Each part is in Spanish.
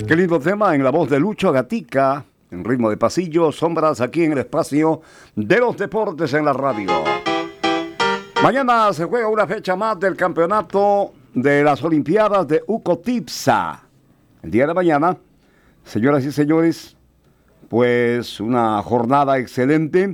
Qué lindo tema en la voz de Lucho Gatica, en ritmo de pasillo, sombras aquí en el espacio de los deportes en la radio. Mañana se juega una fecha más del campeonato de las Olimpiadas de Ucotipsa. El día de mañana, señoras y señores, pues una jornada excelente.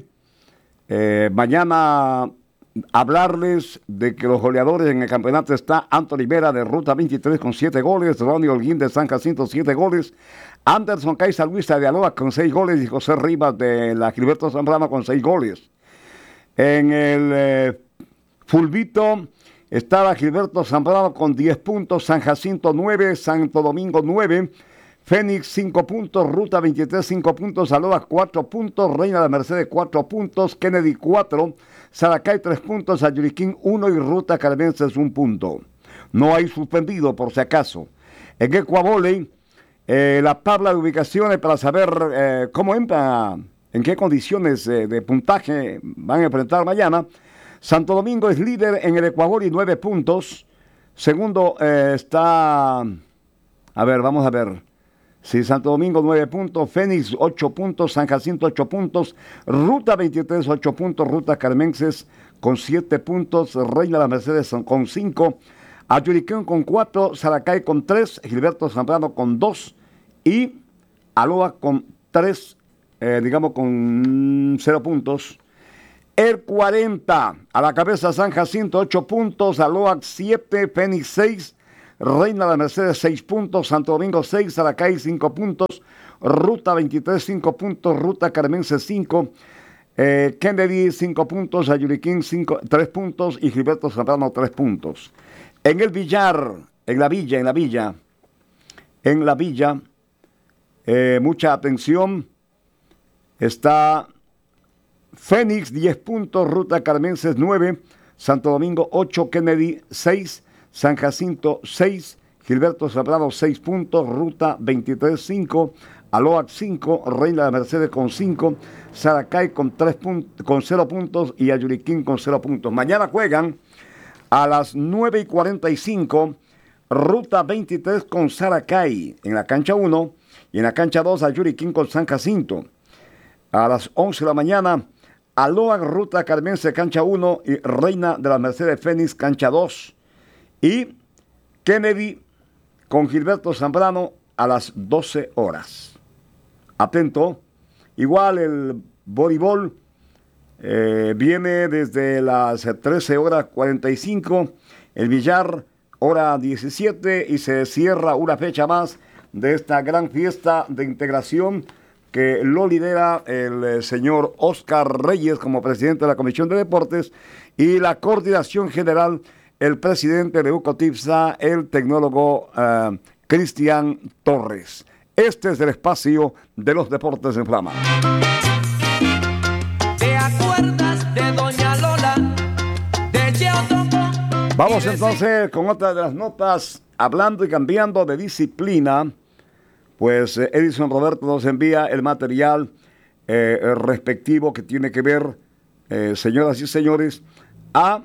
Mañana hablarles de que los goleadores en el campeonato está Anthony Vera de Ruta 23 con 7 goles, Ronnie Holguín de San Jacinto 7 goles, Anderson Caiza Luisa de Aloha con 6 goles y José Rivas de la Gilberto Zambrano con 6 goles. En el Fulvito estaba Gilberto Zambrano con 10 puntos, San Jacinto 9, Santo Domingo 9, Fénix 5 puntos, Ruta 23 5 puntos, Aloha 4 puntos, Reina de Mercedes 4 puntos, Kennedy 4, Saracay 3 puntos, Ayuriquín 1 y Ruta Carmenses 1 punto. No hay suspendido por si acaso. En Ecuavoley, la tabla de ubicaciones para saber cómo entra, en qué condiciones de puntaje van a enfrentar mañana. Santo Domingo es líder en el Ecuavoley 9 puntos. Segundo está, a ver, vamos a ver. Sí, Santo Domingo 9 puntos, Fénix 8 puntos, San Jacinto 8 puntos, Ruta 23 8 puntos, Ruta Carmenses con 7 puntos, Reina de las Mercedes con 5, Ayuriquén con 4, Saracay con 3, Gilberto Zambrano con 2 y Aloha con 3, con 0 puntos. El 40, a la cabeza San Jacinto 8 puntos, Aloha 7, Fénix 6, Reina de la Mercedes 6 puntos, Santo Domingo 6, Saracay 5 puntos, Ruta 23 5 puntos, Ruta Carmense 5, Kennedy 5 puntos, Ayuriquín 3 puntos y Gilberto Zambrano 3 puntos. En el billar, en la villa, mucha atención, está Fénix 10 puntos, Ruta Carmenses 9, Santo Domingo 8, Kennedy 6, San Jacinto 6, Gilberto Zambrano 6 puntos, Ruta 23 5, Aloha 5, Reina de Mercedes con 5, Saracay con 0 puntos y Ayuriquín con 0 puntos. Mañana juegan a las 9:45, Ruta 23 con Saracay en la cancha 1 y en la cancha 2 Ayuriquín con San Jacinto. A las 11 de la mañana, Aloha Ruta Carmense cancha 1 y Reina de la Mercedes Fénix cancha 2. Y Kennedy con Gilberto Zambrano a las 12 horas. Atento. Igual el voleibol viene desde las 13:45. El billar, hora 17. Y se cierra una fecha más de esta gran fiesta de integración que lo lidera el señor Oscar Reyes como presidente de la Comisión de Deportes y la coordinación general el presidente de Ucotipsa, el tecnólogo Cristian Torres. Este es el espacio de los deportes en Flama. ¿Te acuerdas de Doña Lola? Vamos entonces con otra de las notas, hablando y cambiando de disciplina. Pues Edison Roberto nos envía el material respectivo que tiene que ver, señoras y señores, a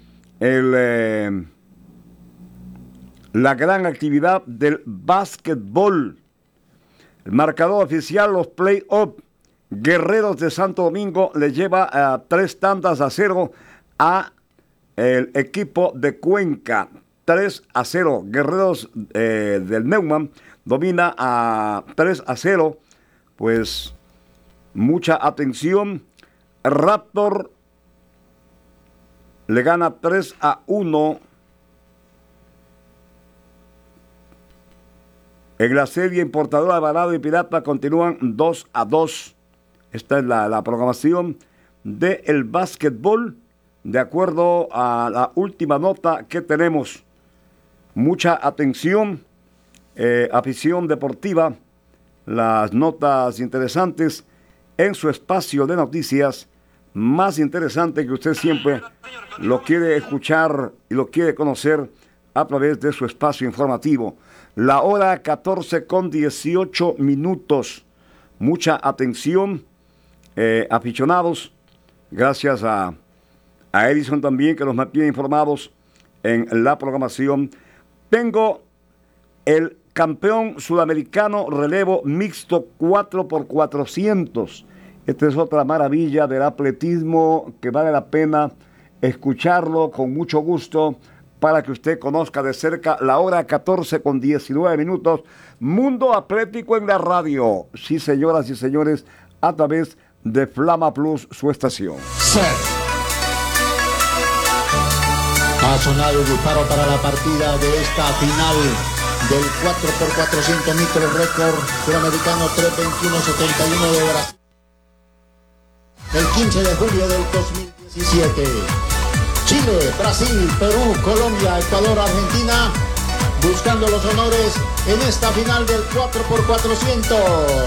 la gran actividad del básquetbol. El marcador oficial, los play-off. Guerreros de Santo Domingo le lleva a 3-0 a el equipo de Cuenca. 3-0. Guerreros del Neumann domina a 3-0. Pues mucha atención. Raptor le gana 3-1 en la serie importadora de Balado y Pirata. Continúan 2-2. Esta es la programación del básquetbol de acuerdo a la última nota que tenemos. Mucha atención, afición deportiva, las notas interesantes en su espacio de noticias más interesante que usted siempre lo quiere escuchar y lo quiere conocer a través de su espacio informativo. La hora 14:18. Mucha atención, aficionados. Gracias a Edison también que nos mantiene informados en la programación. Tengo el campeón sudamericano relevo mixto 4x400. Esta es otra maravilla del atletismo que vale la pena escucharlo con mucho gusto para que usted conozca de cerca. La hora 14:19. Mundo Atlético en la radio. Sí, señoras y señores, a través de Flama Plus, su estación. Sí. Ha sonado el disparo para la partida de esta final del 4x400 micro récord sudamericano 3:21.71 de Brasil. El 15 de julio del 2017. Chile, Brasil, Perú, Colombia, Ecuador, Argentina, buscando los honores en esta final del 4x400.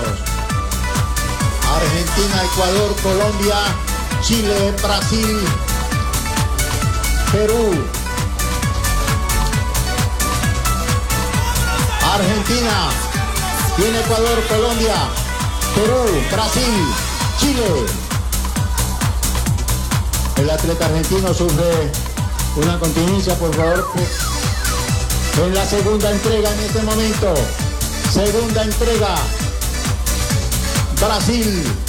Argentina, Ecuador, Colombia, Chile, Brasil, Perú, Argentina, tiene Ecuador, Colombia, Perú, Brasil, Chile. El atleta argentino sufre una contingencia, por favor, en la segunda entrega en este momento. Segunda entrega. Brasil.